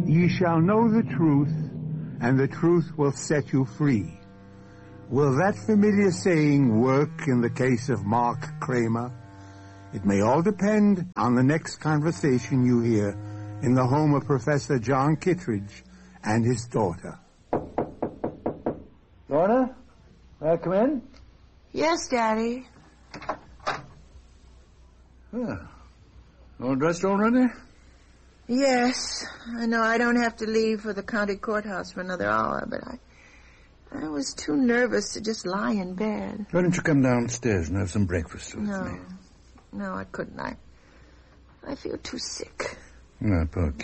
Ye shall know the truth, and the truth will set you free. Will that familiar saying work in the case of Mark Kramer? It may all depend on the next conversation you hear in the home of Professor John Kittredge and his daughter. Lorna, may I come in? Yes, Daddy. All dressed already? Yes. I know I don't have to leave for the county courthouse for another hour, but I was too nervous to just lie in bed. Why don't you come downstairs and have some breakfast with me? No, I couldn't. I feel too sick. Oh, poor kid.